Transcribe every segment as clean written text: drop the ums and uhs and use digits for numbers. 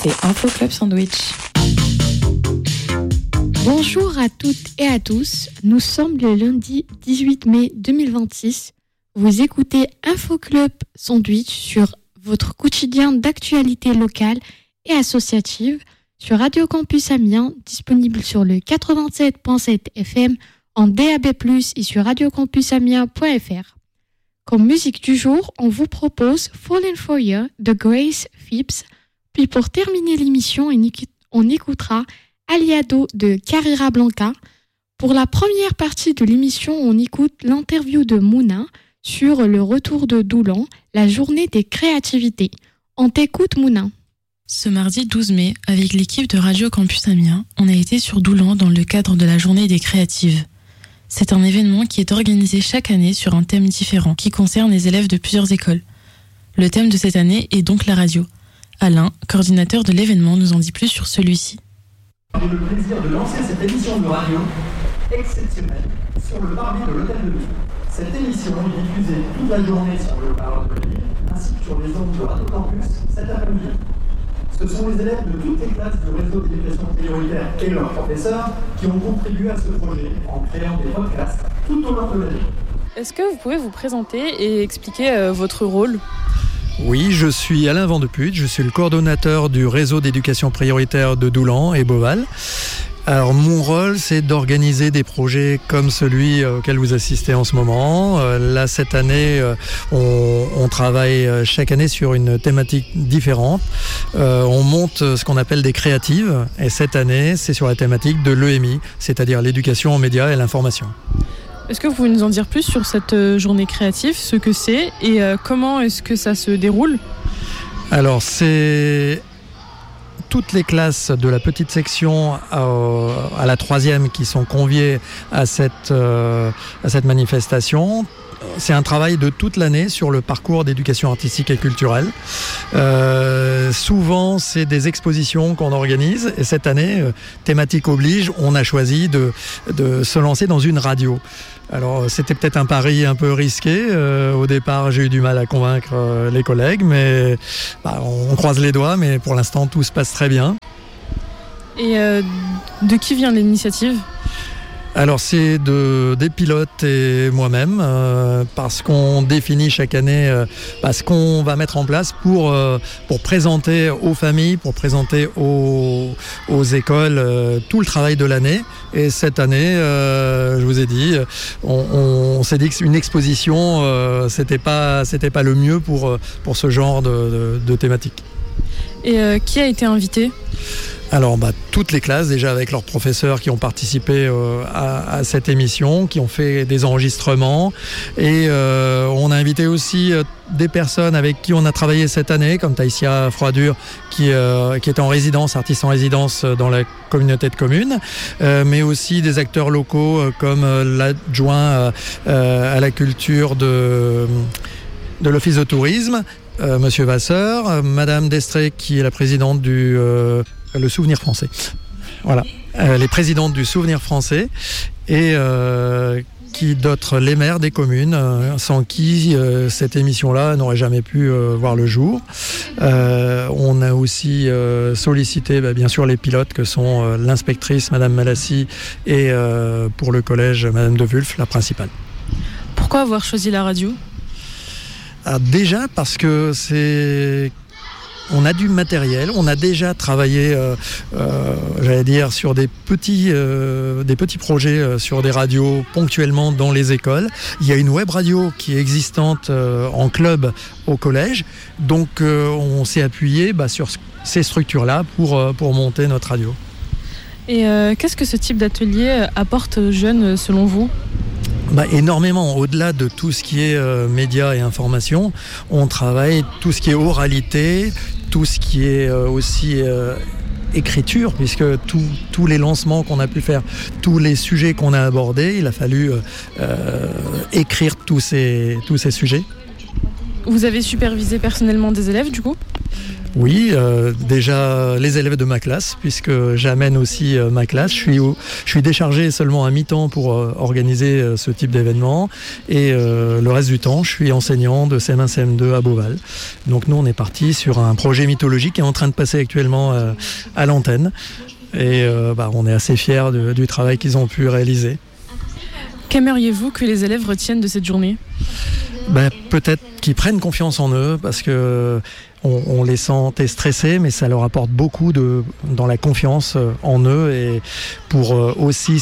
c'est Info Club Sandwich. Bonjour à toutes et à tous, nous sommes le lundi 18 mai 2026. Vous écoutez Info Club Sandwich sur votre quotidien d'actualité locale et associative sur Radio Campus Amiens, disponible sur le 87.7 FM en DAB+, et sur radiocampusamiens.fr. Comme musique du jour, on vous propose Falling for You de Grace Phipps. Puis pour terminer l'émission, on écoutera Aliado de Carrera Blanca. Pour la première partie de l'émission, on écoute l'interview de Mouna sur le retour de Doulan, la journée des créativités. On t'écoute, Mouna. Ce mardi 12 mai, avec l'équipe de Radio Campus Amiens, on a été sur Doulan dans le cadre de la journée des créatives. C'est un événement qui est organisé chaque année sur un thème différent qui concerne les élèves de plusieurs écoles. Le thème de cette année est donc la radio. Alain, coordinateur de l'événement, nous en dit plus sur celui-ci. J'ai le plaisir de lancer cette émission de radio exceptionnelle sur le parvis de l'Hôtel de Ville. Cette émission est diffusée toute la journée sur le parvis de la ville, ainsi que sur les ondes de Radio Campus cet après-midi. Ce sont les élèves de toutes les classes du réseau d'éducation prioritaire et leurs professeurs qui ont contribué à ce projet en créant des podcasts tout au long de l'année. Est-ce que vous pouvez vous présenter et expliquer votre rôle ? Oui, je suis Alain Vandeput, je suis le coordonnateur du réseau d'éducation prioritaire de Doulan et Beauval. Alors mon rôle, c'est d'organiser des projets comme celui auquel vous assistez en ce moment. Là, cette année, on travaille chaque année sur une thématique différente. On monte ce qu'on appelle des créatives. Et cette année, c'est sur la thématique de l'EMI, c'est-à-dire l'éducation aux médias et l'information. Est-ce que vous pouvez nous en dire plus sur cette journée créative, ce que c'est et comment est-ce que ça se déroule ? Alors, c'est toutes les classes de la petite section à la 3e qui sont conviées à cette manifestation. C'est un travail de toute l'année sur le parcours d'éducation artistique et culturelle. Souvent, c'est des expositions qu'on organise. Et cette année, thématique oblige, on a choisi de se lancer dans une radio. Alors, c'était peut-être un pari un peu risqué. Au départ, j'ai eu du mal à convaincre les collègues, mais on croise les doigts, mais pour l'instant, tout se passe très bien. Et de qui vient l'initiative ? Alors c'est des pilotes et moi-même parce qu'on définit chaque année ce qu'on va mettre en place pour présenter aux familles, pour présenter aux écoles tout le travail de l'année. Et cette année, je vous ai dit, on s'est dit qu'une exposition c'était pas le mieux pour ce genre de thématique. Et qui a été invité ? Alors toutes les classes déjà avec leurs professeurs qui ont participé à cette émission, qui ont fait des enregistrements et on a invité aussi des personnes avec qui on a travaillé cette année comme Taïsia Froidure qui est en résidence, artiste en résidence dans la communauté de communes, mais aussi des acteurs locaux comme l'adjoint à la culture de l'Office de tourisme, Monsieur Vasseur, Madame Destré qui est la présidente du le Souvenir français. Voilà, les présidentes du Souvenir français et qui d'autres les maires des communes sans qui cette émission-là n'aurait jamais pu voir le jour. On a aussi sollicité bien sûr les pilotes que sont l'inspectrice Madame Malassi et pour le collège Madame de Wulf, la principale. Pourquoi avoir choisi la radio ? Déjà parce que on a du matériel, on a déjà travaillé, sur des petits projets sur des radios ponctuellement dans les écoles. Il y a une web radio qui est existante en club au collège, donc on s'est appuyé sur ces structures-là pour monter notre radio. Et qu'est-ce que ce type d'atelier apporte aux jeunes selon vous ? Énormément, au-delà de tout ce qui est médias et information, on travaille tout ce qui est oralité, tout ce qui est aussi écriture, puisque tous les lancements qu'on a pu faire, tous les sujets qu'on a abordés, il a fallu écrire tous ces sujets. Vous avez supervisé personnellement des élèves du coup ? Oui, déjà les élèves de ma classe, puisque j'amène aussi ma classe. Je suis déchargé seulement à mi-temps pour organiser ce type d'événement. Et le reste du temps, je suis enseignant de CM1, CM2 à Beauval. Donc nous, on est parti sur un projet mythologique qui est en train de passer actuellement à l'antenne. Et on est assez fiers du travail qu'ils ont pu réaliser. Qu'aimeriez-vous que les élèves retiennent de cette journée ? Peut-être qu'ils prennent confiance en eux, parce que on les sentait stressés, mais ça leur apporte beaucoup dans la confiance en eux, et pour aussi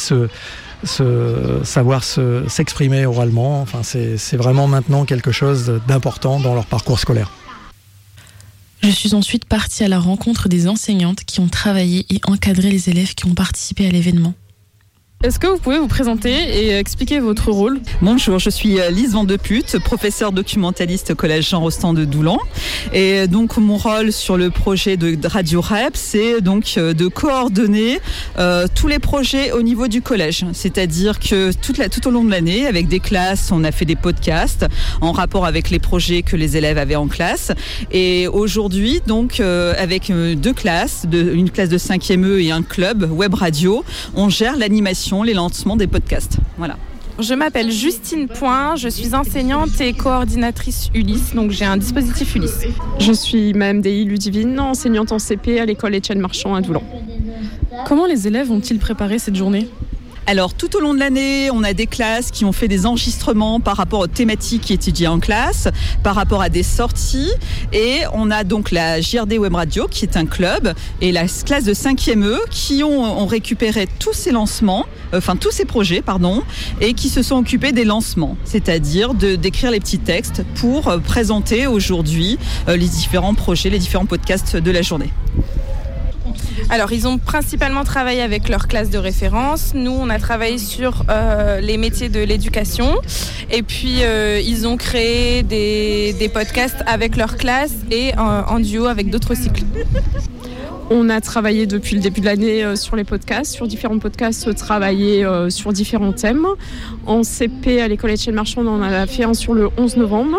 savoir s'exprimer oralement. Enfin, c'est vraiment maintenant quelque chose d'important dans leur parcours scolaire. Je suis ensuite partie à la rencontre des enseignantes qui ont travaillé et encadré les élèves qui ont participé à l'événement. Est-ce que vous pouvez vous présenter et expliquer votre rôle ? Bonjour, je suis Lise Vandeput, professeure documentaliste au collège Jean Rostand de Doulan. Et donc mon rôle sur le projet de Radio REP, c'est donc de coordonner tous les projets au niveau du collège. C'est-à-dire que tout au long de l'année, avec des classes, on a fait des podcasts en rapport avec les projets que les élèves avaient en classe. Et aujourd'hui, donc avec deux classes, une classe de 5e E et un club web radio, on gère l'animation, les lancements des podcasts. Voilà. Je m'appelle Justine Point, je suis enseignante et coordinatrice Ulysse, donc j'ai un dispositif Ulysse. Je suis Mme Dei Ludivine, enseignante en CP à l'école Étienne Marchand à Doulan. Comment les élèves ont-ils préparé cette journée ? Alors tout au long de l'année, on a des classes qui ont fait des enregistrements par rapport aux thématiques étudiées en classe, par rapport à des sorties, et on a donc la JRD Web Radio qui est un club, et la classe de 5e E qui ont récupéré tous ces projets, et qui se sont occupés des lancements, c'est-à-dire d'écrire les petits textes pour présenter aujourd'hui les différents projets, les différents podcasts de la journée. Alors, ils ont principalement travaillé avec leur classe de référence. Nous, on a travaillé sur les métiers de l'éducation. Et puis, ils ont créé des podcasts avec leur classe et en duo avec d'autres cycles. On a travaillé depuis le début de l'année sur les podcasts, sur différents podcasts, travaillé sur différents thèmes. En CP, à l'école Étienne Marchand, on en a fait un sur le 11 novembre.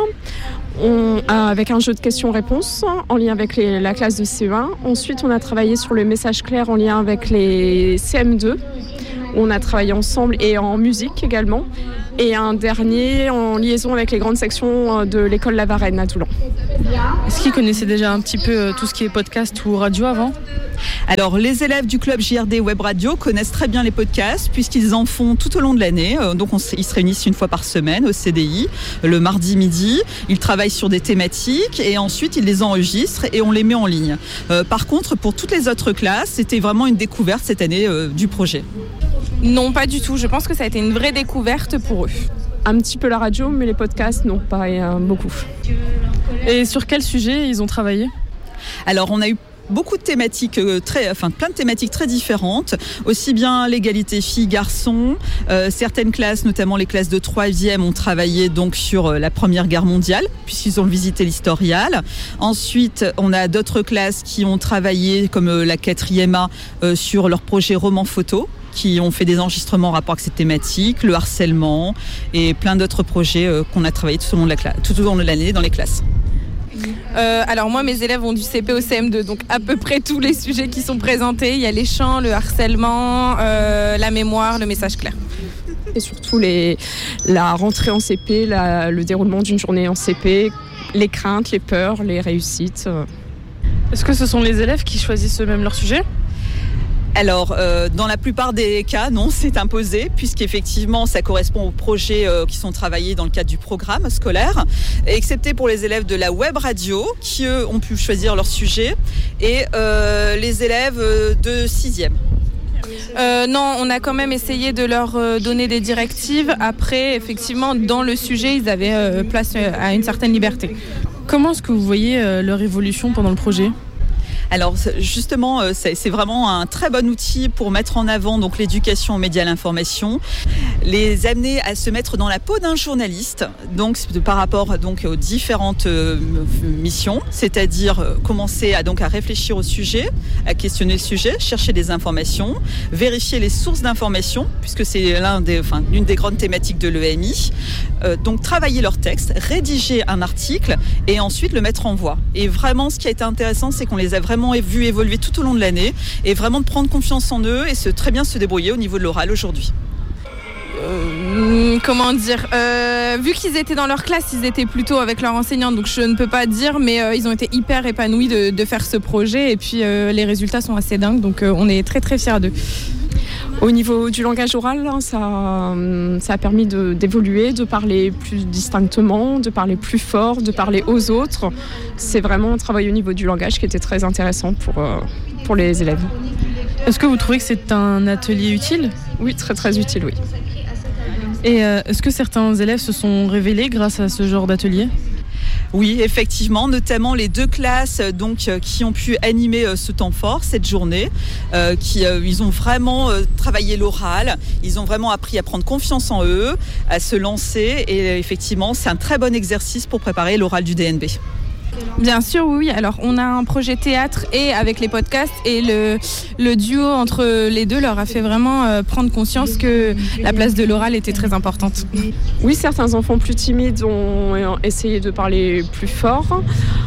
Avec un jeu de questions-réponses en lien avec la classe de CE1. Ensuite, on a travaillé sur le message clair en lien avec les CM2. On a travaillé ensemble et en musique également. Et un dernier en liaison avec les grandes sections de l'école La Varenne à Toulon. Est-ce qu'ils connaissaient déjà un petit peu tout ce qui est podcast ou radio avant ? Alors, les élèves du club JRD Web Radio connaissent très bien les podcasts puisqu'ils en font tout au long de l'année. Donc, ils se réunissent une fois par semaine au CDI, le mardi midi. Ils travaillent sur des thématiques et ensuite, ils les enregistrent et on les met en ligne. Par contre, pour toutes les autres classes, c'était vraiment une découverte cette année du projet. Non, pas du tout. Je pense que ça a été une vraie découverte pour eux. Un petit peu la radio, mais les podcasts, non, pas beaucoup. Et sur quel sujet ils ont travaillé ? Alors, on a eu beaucoup de thématiques, plein de thématiques très différentes, aussi bien l'égalité filles-garçons. Certaines classes, notamment les classes de 3e, ont travaillé donc sur la Première Guerre mondiale, puisqu'ils ont visité l'historial. Ensuite, on a d'autres classes qui ont travaillé, comme la 4e A, sur leur projet roman photo, qui ont fait des enregistrements en rapport avec cette thématique, le harcèlement et plein d'autres projets qu'on a travaillé tout au long de l'année dans les classes. Alors moi, mes élèves ont du CP au CM2, donc à peu près tous les sujets qui sont présentés. Il y a les chants, le harcèlement, la mémoire, le message clair. Et surtout la rentrée en CP, le déroulement d'une journée en CP, les craintes, les peurs, les réussites. Est-ce que ce sont les élèves qui choisissent eux-mêmes leur sujet ? Alors, dans la plupart des cas, non, c'est imposé, puisqu'effectivement, ça correspond aux projets qui sont travaillés dans le cadre du programme scolaire, excepté pour les élèves de la web radio, qui, eux, ont pu choisir leur sujet, et les élèves de 6e. Non, on a quand même essayé de leur donner des directives. Après, effectivement, dans le sujet, ils avaient place à une certaine liberté. Comment est-ce que vous voyez leur évolution pendant le projet ? Alors justement, c'est vraiment un très bon outil pour mettre en avant donc l'éducation aux médias, à l'information, les amener à se mettre dans la peau d'un journaliste, donc par rapport donc aux différentes missions, c'est-à-dire commencer à réfléchir au sujet, à questionner le sujet, chercher des informations, vérifier les sources d'informations, puisque c'est l'une des grandes thématiques de l'EMI. Donc travailler leur texte, rédiger un article et ensuite le mettre en voix. Et vraiment, ce qui a été intéressant, c'est qu'on les a vraiment vus évoluer tout au long de l'année et vraiment de prendre confiance en eux et très bien se débrouiller au niveau de l'oral aujourd'hui. Vu qu'ils étaient dans leur classe, ils étaient plutôt avec leur enseignante, donc je ne peux pas dire, mais ils ont été hyper épanouis de faire ce projet et puis les résultats sont assez dingues, donc on est très très fiers d'eux. Au niveau du langage oral, ça a permis d'évoluer, de parler plus distinctement, de parler plus fort, de parler aux autres. C'est vraiment un travail au niveau du langage qui était très intéressant pour les élèves. Est-ce que vous trouvez que c'est un atelier utile ? Oui, très très utile, oui. Et est-ce que certains élèves se sont révélés grâce à ce genre d'atelier ? Oui, effectivement, notamment les 2 classes qui ont pu animer ce temps fort, cette journée, ils ont vraiment travaillé l'oral, ils ont vraiment appris à prendre confiance en eux, à se lancer et effectivement, c'est un très bon exercice pour préparer l'oral du DNB. Bien sûr, oui. Alors, on a un projet théâtre et avec les podcasts et le duo entre les deux leur a fait vraiment prendre conscience que la place de l'oral était très importante. Oui, certains enfants plus timides ont essayé de parler plus fort.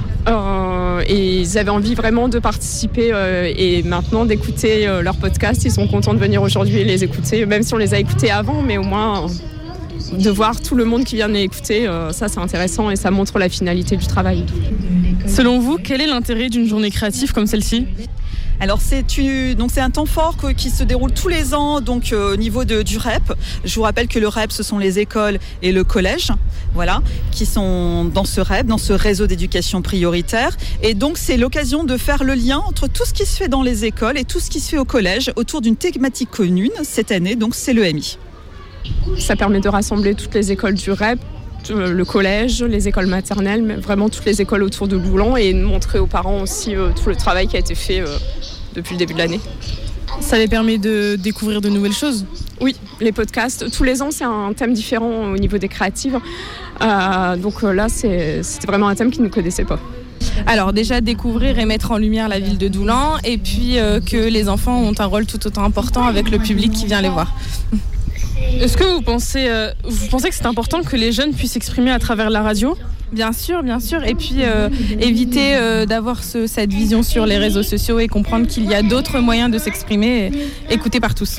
Et ils avaient envie vraiment de participer et maintenant d'écouter leurs podcasts. Ils sont contents de venir aujourd'hui et les écouter, même si on les a écoutés avant, mais au moins de voir tout le monde qui vient les écouter, ça c'est intéressant et ça montre la finalité du travail. Selon vous, quel est l'intérêt d'une journée créative comme celle-ci ? Alors c'est un temps fort qui se déroule tous les ans au niveau du REP. Je vous rappelle que le REP, ce sont les écoles et le collège, qui sont dans ce REP, dans ce réseau d'éducation prioritaire. Et donc c'est l'occasion de faire le lien entre tout ce qui se fait dans les écoles et tout ce qui se fait au collège autour d'une thématique commune. Cette année, donc c'est l'EMI. Ça permet de rassembler toutes les écoles du REP, le collège, les écoles maternelles, mais vraiment toutes les écoles autour de Doulan et de montrer aux parents aussi tout le travail qui a été fait depuis le début de l'année. Ça les permet de découvrir de nouvelles choses ? Oui, les podcasts. Tous les ans, c'est un thème différent au niveau des créatives. Donc là, c'était vraiment un thème qu'ils ne connaissaient pas. Alors déjà découvrir et mettre en lumière la ville de Doulan et puis que les enfants ont un rôle tout autant important avec le public qui vient les voir. Est-ce que vous pensez que c'est important que les jeunes puissent s'exprimer à travers la radio ? Bien sûr. Et puis éviter d'avoir cette vision sur les réseaux sociaux et comprendre qu'il y a d'autres moyens de s'exprimer, écoutés par tous.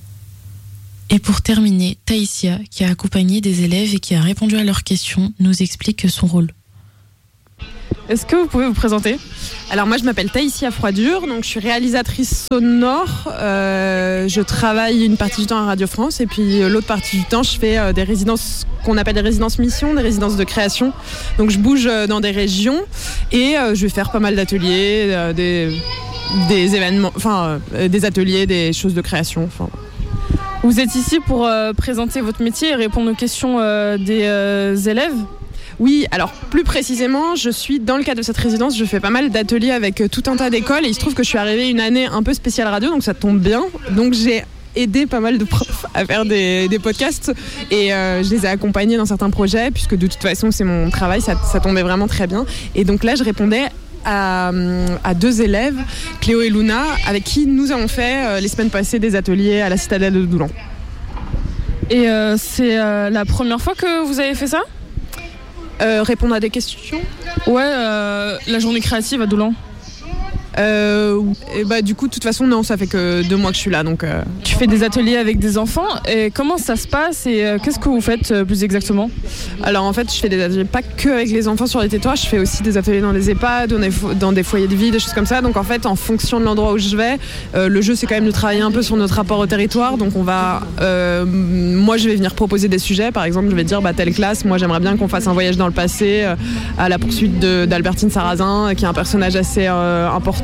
Et pour terminer, Taïsia, qui a accompagné des élèves et qui a répondu à leurs questions, nous explique son rôle. Est-ce que vous pouvez vous présenter ? Alors moi je m'appelle Taïsia Froidure, donc je suis réalisatrice sonore. Je travaille une partie du temps à Radio France et puis l'autre partie du temps je fais des résidences qu'on appelle des résidences mission, des résidences de création. Donc je bouge dans des régions et je vais faire pas mal d'ateliers, des événements, des ateliers, des choses de création. Vous êtes ici pour présenter votre métier et répondre aux questions des élèves ? Oui, alors plus précisément, je suis dans le cadre de cette résidence, je fais pas mal d'ateliers avec tout un tas d'écoles et il se trouve que je suis arrivée une année un peu spéciale radio, donc ça tombe bien. Donc j'ai aidé pas mal de profs à faire des podcasts et je les ai accompagnés dans certains projets puisque de toute façon c'est mon travail, ça tombait vraiment très bien. Et donc là je répondais à 2 élèves, Cléo et Luna, avec qui nous avons fait les semaines passées des ateliers à la citadelle de Doulan. Et c'est la première fois que vous avez fait ça ? Répondre à des questions ? Ouais, la journée créative à Doulan. Et du coup, de toute façon, non, ça fait que 2 mois que je suis là, donc. Tu fais des ateliers avec des enfants, et comment ça se passe et qu'est-ce que vous faites plus exactement ? Alors en fait, je fais des ateliers pas que avec les enfants sur les territoires, je fais aussi des ateliers dans des EHPAD, dans des foyers de vie, des choses comme ça. Donc en fait, en fonction de l'endroit où je vais, le jeu c'est quand même de travailler un peu sur notre rapport au territoire. Donc on va, moi je vais venir proposer des sujets. Par exemple, je vais dire telle classe, moi j'aimerais bien qu'on fasse un voyage dans le passé à la poursuite d'Albertine Sarrazin, qui est un personnage assez important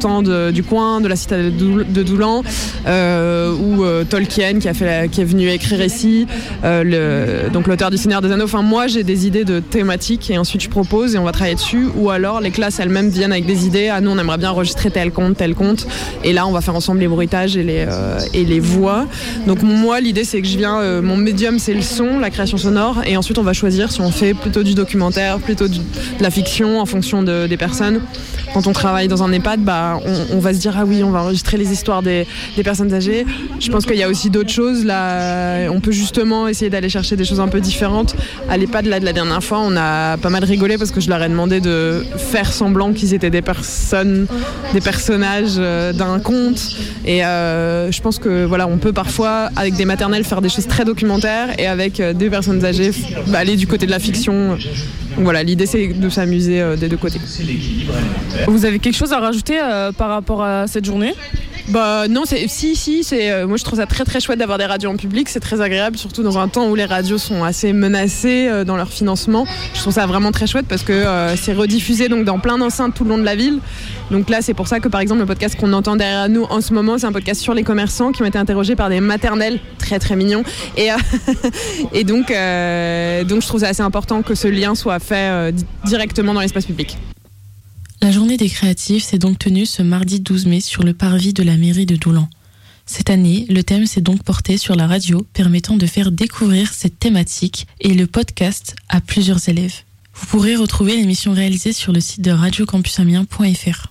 importants du coin, de la cité de Doulan, ou Tolkien qui est venu écrire ici, donc l'auteur du Seigneur des Anneaux. Enfin, moi j'ai des idées de thématiques et ensuite je propose et on va travailler dessus, ou alors les classes elles-mêmes viennent avec des idées. Nous on aimerait bien enregistrer tel conte, et là on va faire ensemble les bruitages et les voix. Donc moi l'idée c'est que je viens, mon médium c'est le son, la création sonore, et ensuite on va choisir si on fait plutôt du documentaire, plutôt de la fiction en fonction des personnes. Quand on travaille dans un EHPAD, on va se dire ah oui, on va enregistrer les histoires des personnes âgées. Je pense qu'il y a aussi d'autres choses là. On peut justement essayer d'aller chercher des choses un peu différentes. À l'EHPAD là de la dernière fois, on a pas mal rigolé parce que je leur ai demandé de faire semblant qu'ils étaient des personnages d'un conte. Et je pense que voilà, on peut parfois avec des maternelles faire des choses très documentaires et avec des personnes âgées aller du côté de la fiction. Donc voilà, l'idée c'est de s'amuser des deux côtés. Vous avez quelque chose à rajouter par rapport à cette journée ? Non, moi je trouve ça très très chouette d'avoir des radios en public, c'est très agréable, surtout dans un temps où les radios sont assez menacées dans leur financement. Je trouve ça vraiment très chouette parce que c'est rediffusé donc dans plein d'enceintes tout le long de la ville. Donc là c'est pour ça que par exemple le podcast qu'on entend derrière nous en ce moment, c'est un podcast sur les commerçants qui ont été interrogés par des maternelles très très mignons et donc je trouve ça assez important que ce lien soit fait directement dans l'espace public. La journée des créatifs s'est donc tenue ce mardi 12 mai sur le parvis de la mairie de Doulan. Cette année, le thème s'est donc porté sur la radio, permettant de faire découvrir cette thématique et le podcast à plusieurs élèves. Vous pourrez retrouver l'émission réalisée sur le site de radiocampusamiens.fr.